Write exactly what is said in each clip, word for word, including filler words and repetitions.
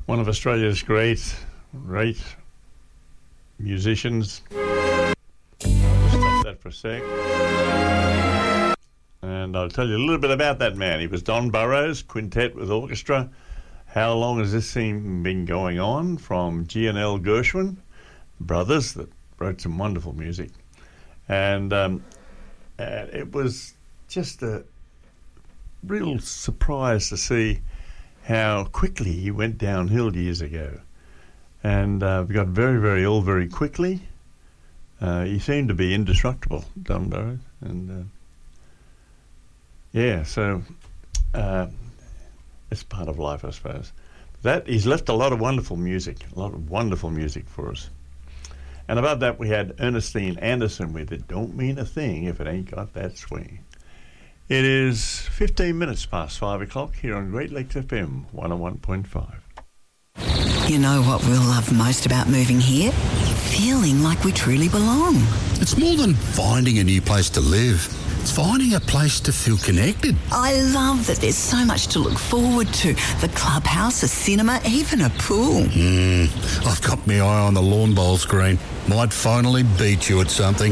one of Australia's great, great musicians. I'll just stop that for a sec. And I'll tell you a little bit about that man. He was Don Burrows, quintet with orchestra. How long has this thing been going on? From G and L Gershwin brothers that wrote some wonderful music. And, um, and it was just a real surprise to see how quickly he went downhill years ago. And uh, got very, very ill very quickly. Uh, he seemed to be indestructible, Don Burrows. And uh, yeah, so uh, it's part of life, I suppose. That he's left a lot of wonderful music, a lot of wonderful music for us. And above that, we had Ernestine Anderson with It Don't Mean a Thing If It Ain't Got That Swing. It is fifteen minutes past five o'clock here on Great Lakes F M one oh one point five. You know what we'll love most about moving here? Feeling like we truly belong. It's more than finding a new place to live. It's finding a place to feel connected. I love that there's so much to look forward to. The clubhouse, a cinema, even a pool. Mm, I've got my eye on the lawn bowl screen. Might finally beat you at something.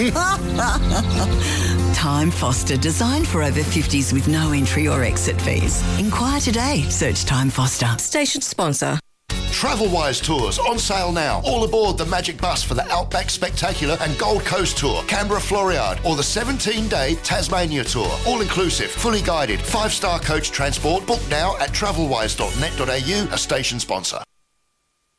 Time Foster, designed for over fifties with no entry or exit fees. Inquire today. Search Time Foster. Station sponsor. Travelwise Tours on sale now. All aboard the Magic Bus for the Outback Spectacular and Gold Coast Tour, Canberra Floriade, or the seventeen-day Tasmania Tour. All inclusive, fully guided, five-star coach transport. Book now at travelwise dot net dot a u, a station sponsor.